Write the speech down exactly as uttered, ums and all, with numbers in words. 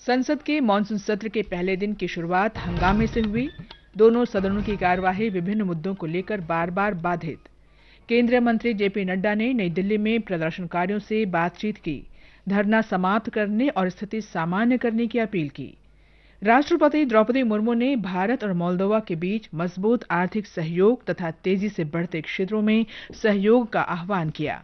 संसद के मानसून सत्र के पहले दिन की शुरुआत हंगामे से हुई। दोनों सदनों की कार्यवाही विभिन्न मुद्दों को लेकर बार-बार बाधित। केंद्रीय मंत्री जेपी नड्डा ने नई दिल्ली में प्रदर्शनकारियों से बातचीत की, धरना समाप्त करने और स्थिति सामान्य करने की अपील की। राष्ट्रपति द्रौपदी मुर्मू ने भारत और मोल्दोवा के बीच मजबूत आर्थिक सहयोग तथा तेजी से बढ़ते क्षेत्रों में सहयोग का आह्वान किया।